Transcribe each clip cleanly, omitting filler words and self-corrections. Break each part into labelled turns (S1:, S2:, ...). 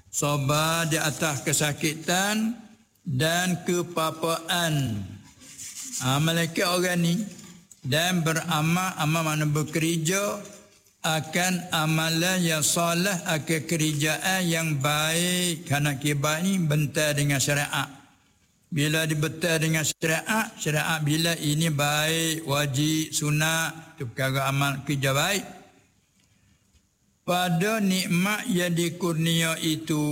S1: Sabar di atas kesakitan dan kepapaan. Malaikat orang ni dan beramal, amal makna bekerja akan amalan yang soleh, akan kerjaan yang baik. Kerana kibat ni bentar dengan syariat. Bila dibentar dengan syariat, syariat bila ini baik, wajib, sunat, itu perkara amal kerja baik. Pada nikmat yang dikurnia itu,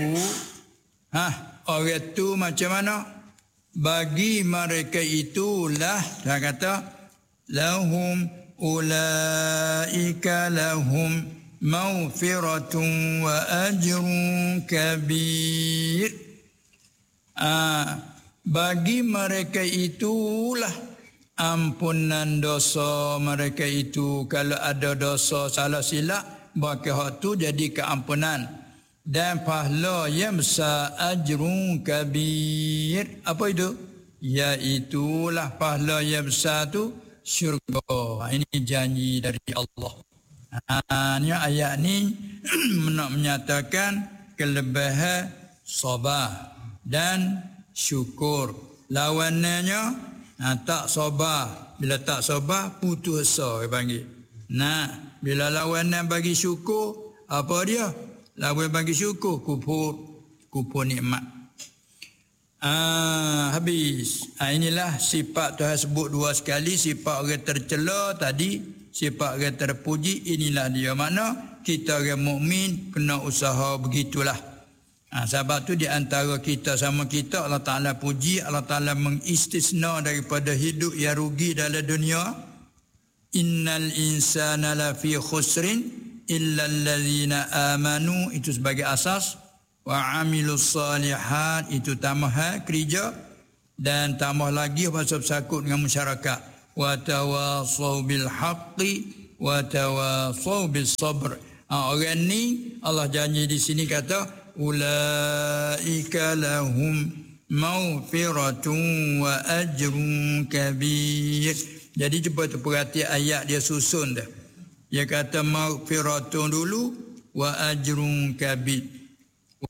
S1: orang tu macam mana? Bagi mereka itulah, dia kata, lahum ulaika lahum maghfiratun wa ajrun kabir. Bagi mereka itulah ampunan dosa mereka itu. Kalau ada dosa salah silap, bagi hak tu jadi keampunan dan pahala yang besar, ajrun kabir. Apa itu? Iaitulah pahala yang besar tu syurga. Ini janji dari Allah. Ini ayat ni nak menyatakan kelebihan sabar dan syukur. Lawannya tak sabar. Bila tak sabar, putus asa dia panggil. Bila lawanan bagi syukur, apa dia? Lawan bagi syukur, kufur nikmat. Habis. Inilah sifat Tuhan sebut dua sekali. Sifat orang tercela tadi, sifat orang terpuji. Inilah dia. Makna kita orang mukmin kena usaha begitulah. Sebab tu di antara kita sama kita, Allah Ta'ala puji, Allah Ta'ala mengistisna daripada hidup yang rugi dalam dunia. Innal insana lafi khusrin illa allazina amanu. Itu sebagai asas. Wa amilus salihat, itu tambah kerja, dan tambah lagi pasal bersakut dengan masyarakat. Wa tawasaw bil haqqi wa tawasaw bis sabr. Orang ni Allah janji di sini kata ulaika lahum maghfiratun wa ajrun kabir. Jadi cuba perhati ayat dia susun dah. Dia kata maghfiratun dulu wa ajrun kabir.